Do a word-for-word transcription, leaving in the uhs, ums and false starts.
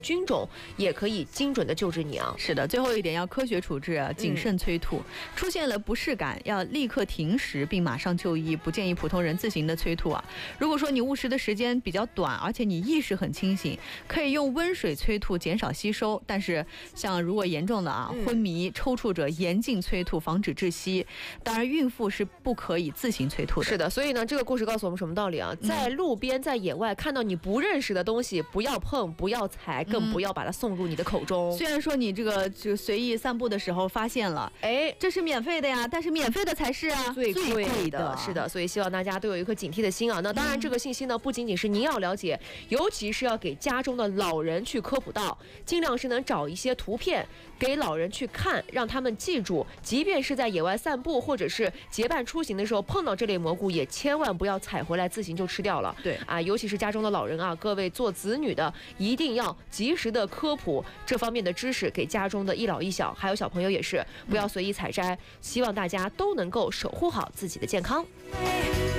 菌种也可以精准的救治你啊。 是的，最后一点要科学处置啊，谨慎催吐。嗯、出现了不适感，要立刻停食并马上就医，不建议普通人自行的催吐啊。如果说你误食的时间比较短，而且你意识很清醒，可以用温水催吐减少吸收。但是像如果严重的啊， 嗯、 昏迷、抽搐者严禁催吐，防止窒息。当然，孕妇是不可以自行催吐的。 是的，所以呢，这个故事告诉我们什么道理啊？在路边、在野外看到你不认识的东西，不要碰，不要踩。更不要把它送入你的口中。 嗯、虽然说你这个就随意散步的时候发现了，哎，这是免费的呀，但是免费的才是啊最贵的。的是的，所以希望大家都有一颗警惕的心啊。那当然，这个信息呢，不仅仅是您要了解，尤其是要给家中的老人去科普到，尽量是能找一些图片给老人去看，让他们记住，即便是在野外散步或者是结伴出行的时候碰到这类蘑菇，也千万不要采回来自行就吃掉了。 对啊，尤其是家中的老人啊，各位做子女的一定要及时的科普这方面的知识给家中的一老一小，还有小朋友也是，不要随意采摘。希望大家都能够守护好自己的健康。